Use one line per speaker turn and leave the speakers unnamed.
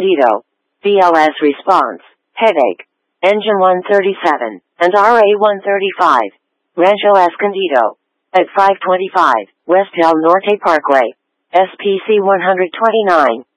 Escondido, BLS response, headache, engine 137, and RA 135, Rancho Escondido, at 525, West El Norte Parkway, SPC 129.